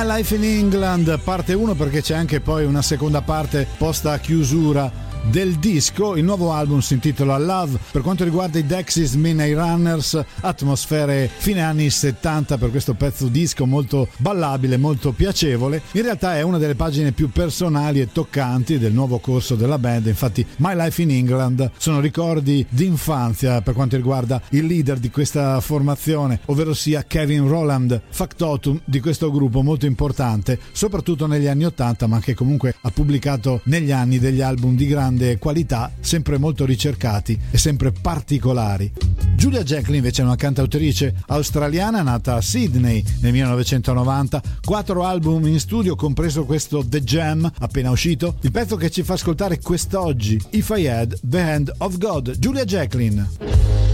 Life in England parte 1, perché c'è anche poi una seconda parte posta a chiusura del disco. Il nuovo album si intitola Love. Per quanto riguarda i Dexys Midnight Runners, atmosfere fine anni 70 per questo pezzo disco, molto ballabile, molto piacevole. In realtà è una delle pagine più personali e toccanti del nuovo corso della band. Infatti My Life in England sono ricordi di infanzia per quanto riguarda il leader di questa formazione, ovvero sia Kevin Rowland, factotum di questo gruppo molto importante soprattutto negli anni 80, ma che comunque ha pubblicato negli anni degli album di grande qualità, sempre molto ricercati e sempre particolari. Julia Jacklin invece è una cantautrice australiana nata a Sydney nel 1990, 4 album in studio compreso questo The Jam appena uscito. Il pezzo che ci fa ascoltare quest'oggi, If I Had the Hand of God, Julia Jacklin.